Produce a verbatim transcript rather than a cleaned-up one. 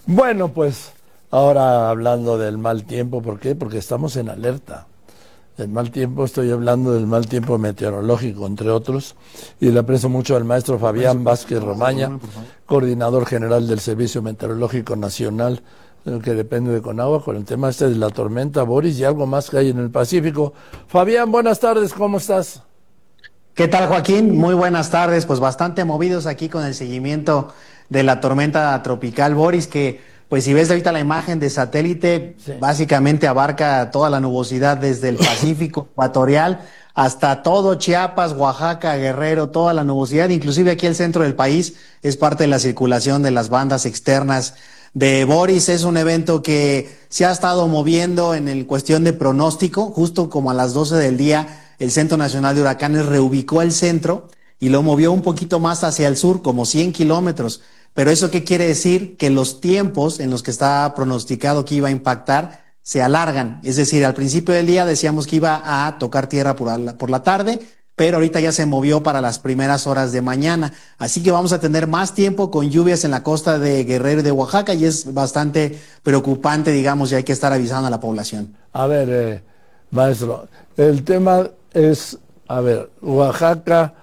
Bueno, pues ahora hablando del mal tiempo, ¿por qué? Porque estamos en alerta. El mal tiempo, estoy hablando del mal tiempo meteorológico, entre otros, y le aprecio mucho al maestro Fabián Vázquez Romaña, coordinador general del Servicio Meteorológico Nacional, eh, que depende de Conagua, con el tema este de la tormenta Boris y algo más que hay en el Pacífico. Fabián, buenas tardes, ¿cómo estás? ¿Qué tal, Joaquín? Muy buenas tardes. Pues bastante movidos aquí con el seguimiento de la tormenta tropical Boris, que pues si ves ahorita la imagen de satélite, Sí. básicamente abarca toda la nubosidad desde el Pacífico ecuatorial hasta todo Chiapas, Oaxaca, Guerrero, toda la nubosidad, inclusive aquí el centro del país es parte de la circulación de las bandas externas de Boris. Es un evento que se ha estado moviendo en el cuestión de pronóstico, justo como a las doce del día. El Centro Nacional de Huracanes reubicó el centro y lo movió un poquito más hacia el sur, como cien kilómetros. Pero ¿eso qué quiere decir? Que los tiempos en los que está pronosticado que iba a impactar se alargan. Es decir, al principio del día decíamos que iba a tocar tierra por la, por la tarde, pero ahorita ya se movió para las primeras horas de mañana. Así que vamos a tener más tiempo con lluvias en la costa de Guerrero y de Oaxaca y es bastante preocupante, digamos, y hay que estar avisando a la población. A ver, eh, maestro, el tema es, a ver, Oaxaca,